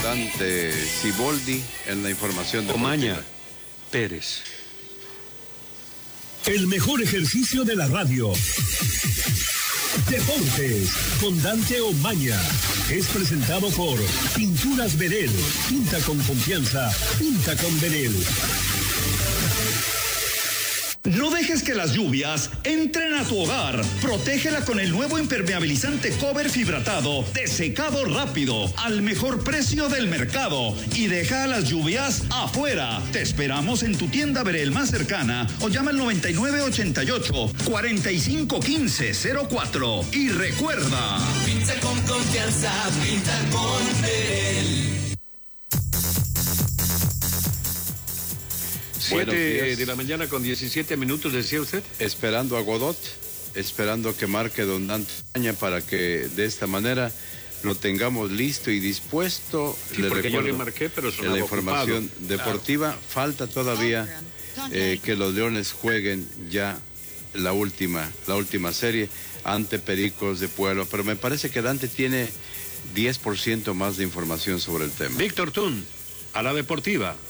comandante Siboldi en la información de Omaña Pérez. El mejor ejercicio de la radio. Deportes con Dante Omaña. Es presentado por Pinturas Verel. Pinta con confianza. Pinta con Verel. No dejes que las lluvias entren a tu hogar. Protégela con el nuevo impermeabilizante Cover Fibratado de secado rápido al mejor precio del mercado. Y deja las lluvias afuera. Te esperamos en tu tienda Verel más cercana o llama al 9988-451504. Y recuerda: pinta con confianza, pinta con Verel. 7 de la mañana con 17 minutos, decía usted. Esperando a Godot, esperando que marque don Dante Omaña para que de esta manera lo tengamos listo y dispuesto. Sí, porque yo le marqué, pero sonaba en la información ocupado. deportiva, claro. Falta todavía que los Leones jueguen ya la última serie ante Pericos de Puebla, pero me parece que Dante tiene 10% más de información sobre el tema. Víctor Tun, a la deportiva.